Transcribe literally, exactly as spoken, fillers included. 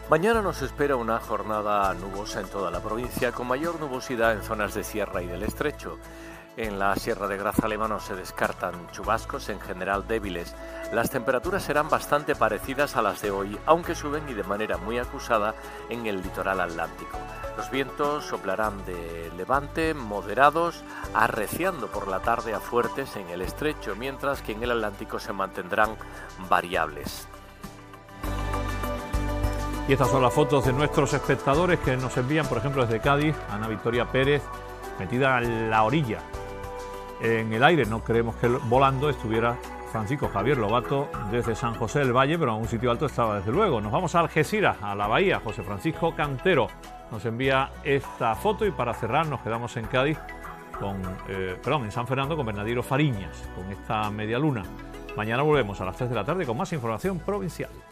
Mañana nos espera una jornada nubosa en toda la provincia, con mayor nubosidad en zonas de sierra y del estrecho. En la Sierra de Grazalema no se descartan chubascos, en general débiles. Las temperaturas serán bastante parecidas a las de hoy, aunque suben y de manera muy acusada en el litoral atlántico. Los vientos soplarán de levante moderados, arreciando por la tarde a fuertes en el estrecho, mientras que en el Atlántico se mantendrán variables. Y estas son las fotos de nuestros espectadores que nos envían, por ejemplo, desde Cádiz, Ana Victoria Pérez, metida en la orilla. En el aire, no creemos que volando estuviera Francisco Javier Lobato desde San José del Valle, pero en un sitio alto estaba desde luego. Nos vamos a Algeciras, a la bahía. José Francisco Cantero nos envía esta foto y para cerrar nos quedamos en Cádiz, con, eh, perdón, en San Fernando con Bernardino Fariñas, con esta media luna. Mañana volvemos a las tres de la tarde con más información provincial.